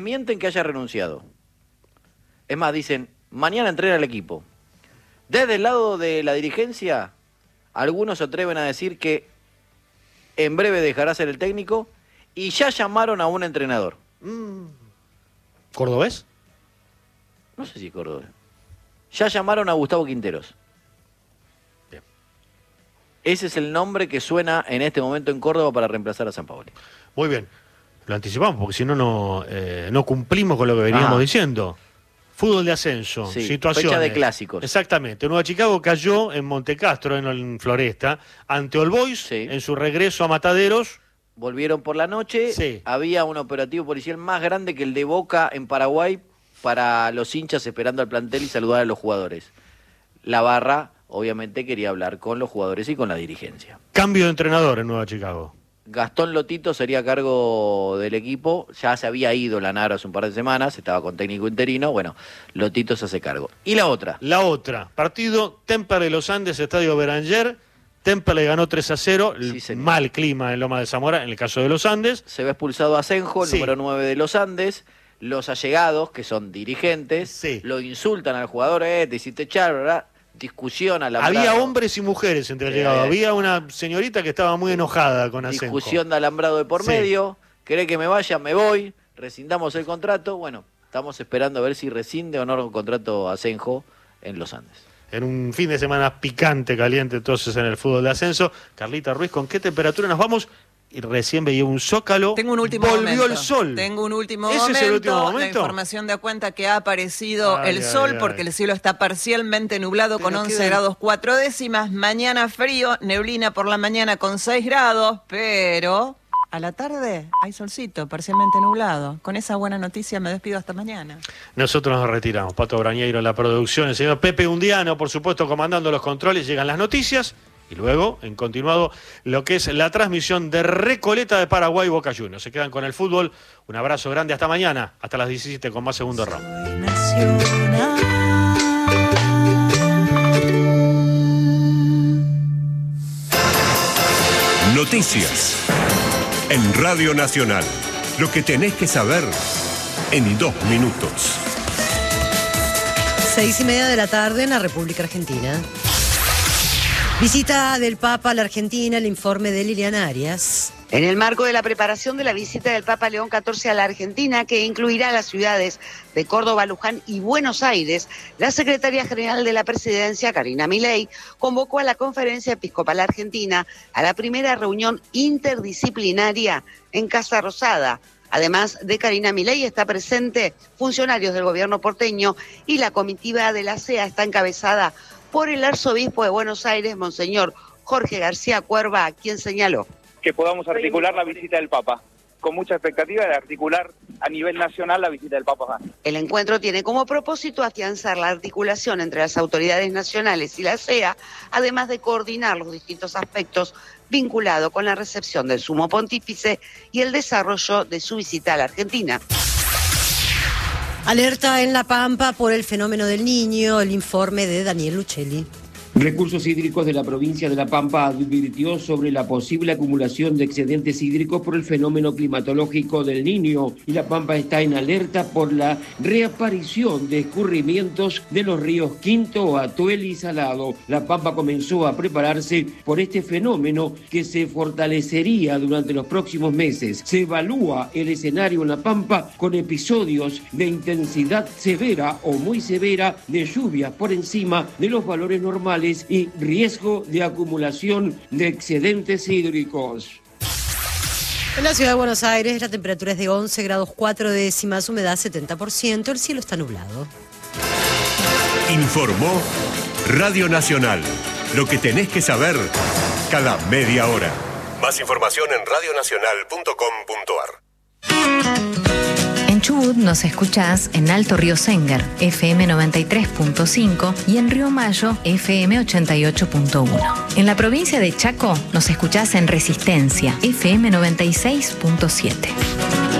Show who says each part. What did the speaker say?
Speaker 1: desmienten que haya renunciado. Es más, dicen, mañana entrena el equipo. Desde el lado de la dirigencia, algunos se atreven a decir que en breve dejará ser el técnico y ya llamaron a un entrenador.
Speaker 2: ¿Cordobés?
Speaker 1: No sé si es cordobés. Ya llamaron a Gustavo Quinteros.
Speaker 2: Bien.
Speaker 1: Ese es el nombre que suena en este momento en Córdoba para reemplazar a Sampaoli.
Speaker 2: Muy bien. Lo anticipamos porque si no, no cumplimos con lo que veníamos diciendo. Fútbol de ascenso,
Speaker 1: Sí,
Speaker 2: situaciones.
Speaker 1: fecha de clásicos.
Speaker 2: Exactamente. Nueva Chicago cayó en Montecastro, en Floresta, ante All Boys,
Speaker 1: Sí.
Speaker 2: en su regreso a Mataderos.
Speaker 1: Volvieron por la noche,
Speaker 2: Sí.
Speaker 1: había un operativo policial más grande que el de Boca en Paraguay para los hinchas esperando al plantel y saludar a los jugadores. La barra, obviamente, quería hablar con los jugadores y con la dirigencia.
Speaker 2: Cambio de entrenador en Nueva Chicago.
Speaker 1: Gastón Lotito sería a cargo del equipo, ya se había ido Lanaro hace un par de semanas, estaba con técnico interino, bueno, Lotito se hace cargo. ¿Y la otra?
Speaker 2: La otra, partido Temperley Los Andes, Estadio Beranger. Temperley ganó 3-0,
Speaker 1: Sí, señor.
Speaker 2: mal clima en Loma de Zamora, en el caso de Los Andes.
Speaker 1: Se ve expulsado a Asenjo, el
Speaker 2: Sí.
Speaker 1: número 9 de los Andes. Los allegados, que son dirigentes,
Speaker 2: Sí.
Speaker 1: lo insultan al jugador, te hiciste echar, ¿verdad? Discusión alambrado.
Speaker 2: Había hombres y mujeres entre allegados. Había una señorita que estaba muy enojada con Asenjo.
Speaker 1: Discusión de alambrado de por
Speaker 2: Sí.
Speaker 1: medio. ¿Querés que me vaya? Me voy. Rescindamos el contrato. Bueno, estamos esperando a ver si rescinde o no el contrato Asenjo en los Andes.
Speaker 2: En un fin de semana picante, caliente, entonces en el fútbol de ascenso. Carlita Ruiz, ¿con qué temperatura nos vamos? Y recién veía un zócalo.
Speaker 3: Tengo un último
Speaker 2: Volvió
Speaker 3: momento.
Speaker 2: el sol.
Speaker 3: Tengo un último
Speaker 2: ¿Ese
Speaker 3: momento.
Speaker 2: es el último
Speaker 3: La
Speaker 2: momento?
Speaker 3: información da cuenta que ha aparecido
Speaker 2: Ay,
Speaker 3: el sol
Speaker 2: ay,
Speaker 3: porque
Speaker 2: ay.
Speaker 3: el cielo está parcialmente nublado con
Speaker 2: Pero
Speaker 3: 11
Speaker 2: queda-
Speaker 3: grados 4 décimas. Mañana frío, neblina por la mañana con 6 grados, pero a la tarde hay solcito, parcialmente nublado. Con esa buena noticia me despido hasta mañana.
Speaker 2: Nosotros nos retiramos. Pato Brañeiro en la producción, el señor Pepe Undiano, por supuesto, comandando los controles. Llegan las noticias y luego, en continuado, lo que es la transmisión de Recoleta de Paraguay Boca Juniors. Se quedan con el fútbol. Un abrazo grande. Hasta mañana. Hasta las 17 con más segundo round.
Speaker 3: Soy nacional.
Speaker 4: Noticias en Radio Nacional. Lo que tenés que saber en 2 minutos.
Speaker 5: 6:30 de la tarde en la República Argentina. Visita del Papa a la Argentina, el informe de Liliana Arias.
Speaker 6: En el marco de la preparación de la visita del Papa León XIV a la Argentina, que incluirá las ciudades de Córdoba, Luján y Buenos Aires, la secretaria general de la Presidencia, Karina Milei, convocó a la Conferencia Episcopal Argentina a la primera reunión interdisciplinaria en Casa Rosada. Además de Karina Milei, está presente funcionarios del gobierno porteño y la comitiva de la CEA está encabezada por el arzobispo de Buenos Aires, Monseñor Jorge García Cuerva, quien señaló
Speaker 7: que podamos articular la visita del Papa, con mucha expectativa de articular a nivel nacional la visita del Papa.
Speaker 6: El encuentro tiene como propósito afianzar la articulación entre las autoridades nacionales y la CEA, además de coordinar los distintos aspectos vinculados con la recepción del Sumo Pontífice y el desarrollo de su visita a la Argentina.
Speaker 5: Alerta en La Pampa por el fenómeno del Niño, el informe de Daniel Luchelli.
Speaker 8: Recursos Hídricos de la provincia de La Pampa advirtió sobre la posible acumulación de excedentes hídricos por el fenómeno climatológico del Niño y La Pampa está en alerta por la reaparición de escurrimientos de los ríos Quinto, Atuel y Salado. La Pampa comenzó a prepararse por este fenómeno que se fortalecería durante los próximos meses. Se evalúa el escenario en La Pampa con episodios de intensidad severa o muy severa de lluvias por encima de los valores normales y riesgo de acumulación de excedentes hídricos.
Speaker 5: En la ciudad de Buenos Aires la temperatura es de 11 grados 4 décimas, humedad 70%, el cielo está nublado.
Speaker 4: Informó Radio Nacional. Lo que tenés que saber cada media hora. Más información en radionacional.com.ar.
Speaker 9: En Chubut nos escuchás en Alto Río Sénger, FM 93.5 y en Río Mayo, FM 88.1. En la provincia de Chaco nos escuchás en Resistencia, FM 96.7.